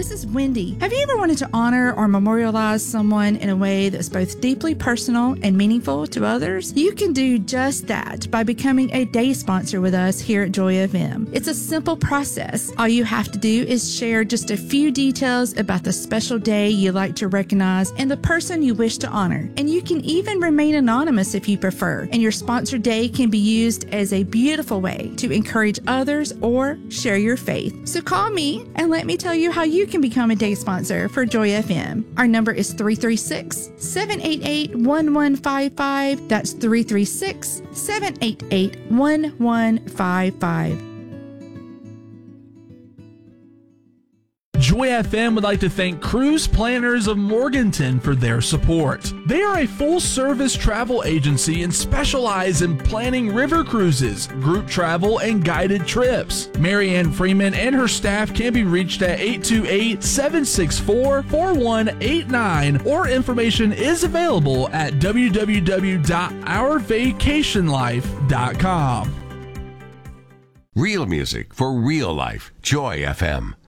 this is Wendy. Have you ever wanted to honor or memorialize someone in a way that's both deeply personal and meaningful to others? You can do just that by becoming a day sponsor with us here at Joy FM. It's a simple process. All you have to do is share just a few details about the special day you like to recognize and the person you wish to honor. And you can even remain anonymous if you prefer. And your sponsored day can be used as a beautiful way to encourage others or share your faith. So call me and let me tell you how you can become a day sponsor for Joy FM. Our number is 336-788-1155. That's 336-788-1155. Joy FM would like to thank Cruise Planners of Morganton for their support. They are a full-service travel agency and specialize in planning river cruises, group travel, and guided trips. Marianne Freeman and her staff can be reached at 828-764-4189, or information is available at www.ourvacationlife.com. Real music for real life. Joy FM.